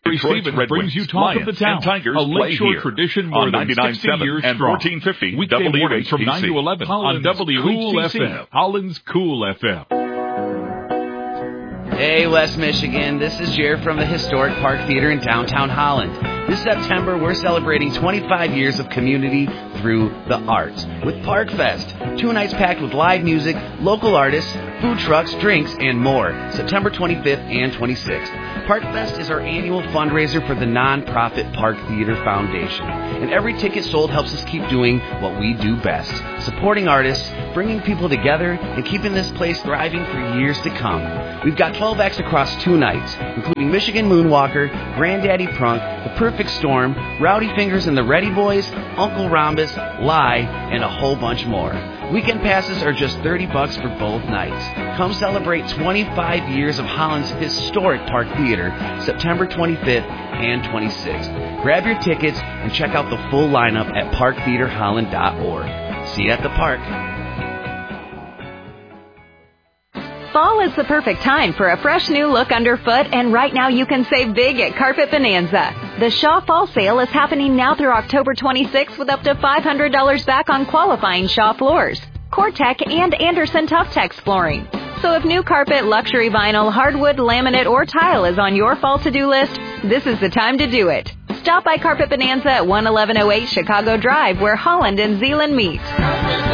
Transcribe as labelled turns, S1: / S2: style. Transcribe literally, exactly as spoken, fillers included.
S1: Detroit
S2: Stevens
S1: Red
S2: brings
S1: Wings,
S2: you Talk
S1: Lions,
S2: of the Town,
S1: and Tigers
S2: a
S1: play
S2: Lakeshore
S1: here
S2: tradition more
S1: on
S2: than
S1: ninety-nine
S2: sixty
S1: point seven
S2: years
S1: and
S2: strong.
S1: fourteen fifty
S2: Weekday
S1: W
S2: mornings from
S1: H T C.
S2: nine to eleven on
S1: Holland's
S2: W H T C,
S1: Cool F M.
S2: Holland's Cool F M.
S3: Hey, West Michigan, this is Jared from the historic Park Theater in downtown Holland. This September, we're celebrating twenty-five years of community through the arts with Park Fest. Two nights packed with live music, local artists, food trucks, drinks, and more. September twenty-fifth and twenty-sixth. Park Fest is our annual fundraiser for the nonprofit Park Theater Foundation. And every ticket sold helps us keep doing what we do best. Supporting artists, bringing people together, and keeping this place thriving for years to come. We've got twelve acts across two nights, including Michigan Moonwalker, Granddaddy Prunk, The Perfect Storm, Rowdy Fingers and the Ready Boys, Uncle Rhombus, Lie, and a whole bunch more. Weekend passes are just thirty bucks for both nights. Come celebrate twenty-five years of Holland's historic Park Theater, September twenty-fifth and twenty-sixth. Grab your tickets and check out the full lineup at park theater holland dot org. See you at the park.
S4: Fall is the perfect time for a fresh new look underfoot, and right now you can save big at Carpet Bonanza. The Shaw Fall Sale is happening now through October twenty-sixth with up to five hundred dollars back on qualifying Shaw floors, Cortec, and Anderson Tough-Tex flooring. So if new carpet, luxury vinyl, hardwood, laminate, or tile is on your fall to-do list, this is the time to do it. Stop by Carpet Bonanza at one eleven oh eight Chicago Drive, where Holland and Zeeland meet.